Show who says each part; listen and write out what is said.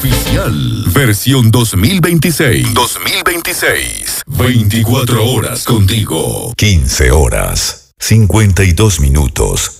Speaker 1: oficial. Versión 2026. 2026. 24 horas contigo.
Speaker 2: 15 horas, 52 minutos.